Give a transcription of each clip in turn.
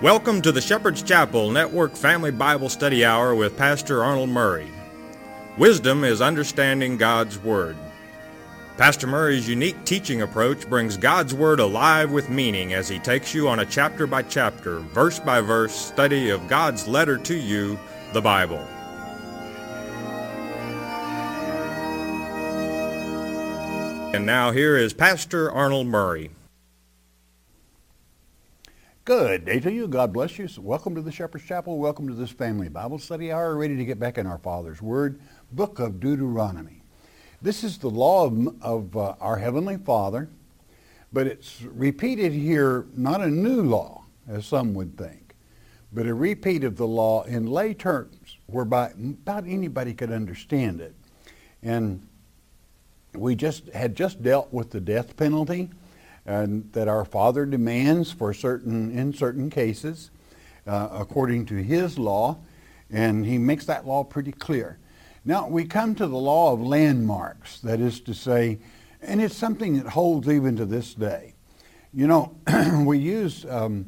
Welcome to the Shepherd's Chapel Network Family Bible Study Hour with Pastor Arnold Murray. Wisdom is understanding God's Word. Pastor Murray's unique teaching approach brings God's Word alive with meaning as he takes you on a chapter-by-chapter, verse-by-verse study of God's letter to you, the Bible. And now here is Pastor Arnold Murray. Good day to you. God bless you. So welcome to the Shepherd's Chapel. Welcome to this family Bible study hour. Ready to get back in our Father's Word, book of Deuteronomy. This is the law of our Heavenly Father, but it's repeated here, not a new law, as some would think, but a repeat of the law in lay terms, whereby about anybody could understand it. And we had just dealt with the death penalty, and that our Father demands in certain cases, according to His law, and He makes that law pretty clear. Now we come to the law of landmarks, that is to say, and it's something that holds even to this day. You know, we use,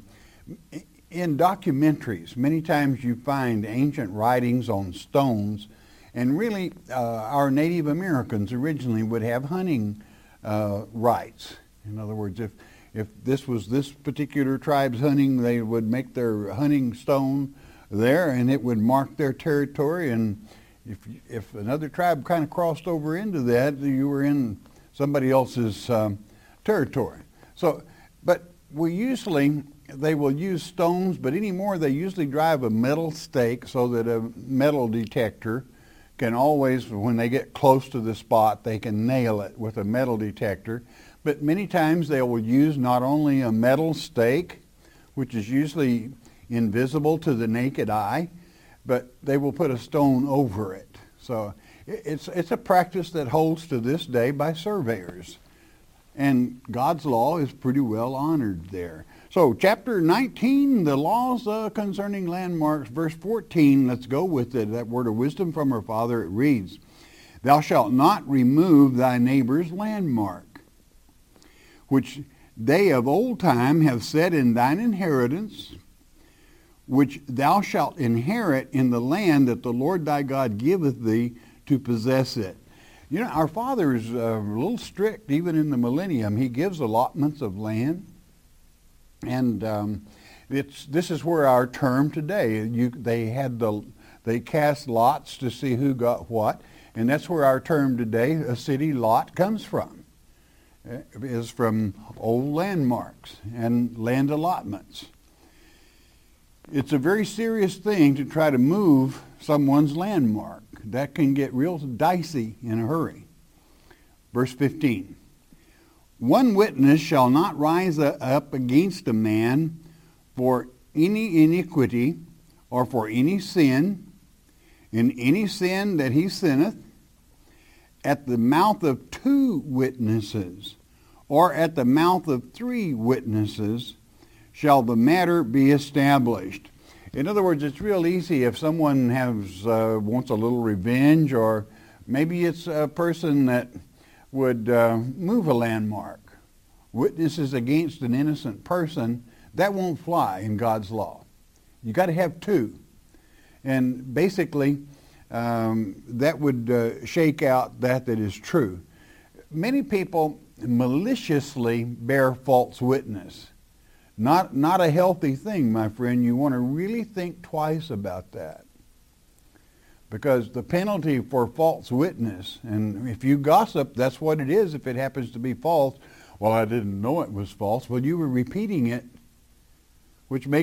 in documentaries, many times you find ancient writings on stones, and really our Native Americans originally would have hunting rights. In other words, if this was this particular tribe's hunting, they would make their hunting stone there, and it would mark their territory. And if another tribe kind of crossed over into that, you were in somebody else's territory. So, but they will use stones, but anymore they usually drive a metal stake so that a metal detector can always, when they get close to the spot, they can nail it with a metal detector. But many times they will use not only a metal stake, which is usually invisible to the naked eye, but they will put a stone over it. So it's a practice that holds to this day by surveyors. And God's law is pretty well honored there. So chapter 19, the laws concerning landmarks, verse 14, let's go with it. That word of wisdom from our Father, it reads, "Thou shalt not remove thy neighbor's landmark, which they of old time have set in thine inheritance, which thou shalt inherit in the land that the Lord thy God giveth thee to possess it." You know, our Father is a little strict even in the millennium. He gives allotments of land. And this is where our term today, they cast lots to see who got what. And that's where our term today, a city lot, comes from. Is from old landmarks and land allotments. It's a very serious thing to try to move someone's landmark. That can get real dicey in a hurry. Verse 15. "One witness shall not rise up against a man for any iniquity or for any sin, in any sin that he sinneth, at the mouth of 2 witnesses, or at the mouth of 3 witnesses, shall the matter be established." In other words, it's real easy if someone wants a little revenge, or maybe it's a person that would move a landmark. Witnesses against an innocent person, that won't fly in God's law. You got to have 2. And basically, that would shake out that is true. Many people maliciously bear false witness. Not a healthy thing, my friend. You want to really think twice about that. Because the penalty for false witness, and if you gossip, that's what it is if it happens to be false. "Well, I didn't know it was false." Well, you were repeating it, which makes